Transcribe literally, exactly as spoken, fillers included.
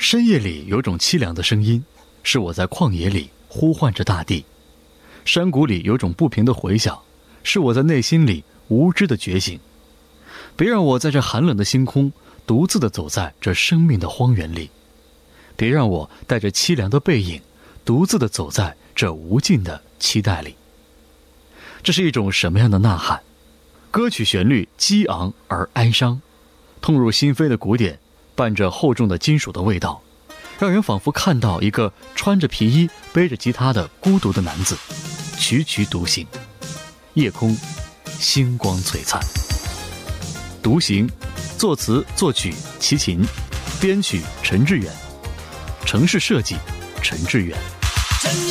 深夜里有种凄凉的声音，是我在旷野里呼唤着大地；山谷里有种不平的回响，是我在内心里无知的觉醒。别让我在这寒冷的星空独自地走在这生命的荒原里，别让我带着凄凉的背影独自地走在这无尽的期待里。这是一种什么样的呐喊？歌曲旋律激昂而哀伤，痛入心扉的鼓点伴着厚重的金属的味道，让人仿佛看到一个穿着皮衣背着吉他的孤独的男子，踽踽独行。夜空星光璀璨。独行，作词作曲齐秦，编曲陈志远，城市设计陈志远。